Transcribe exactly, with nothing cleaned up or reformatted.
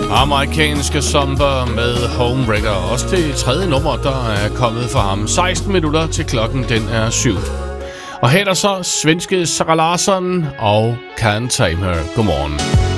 Amerikanske Zomber med Homewrecker. Også det tredje nummer, der er kommet fra ham. seksten minutter til klokken, den er syv. Og her er der så svenske Zara Larsson og Can't Tame Her. Godmorgen.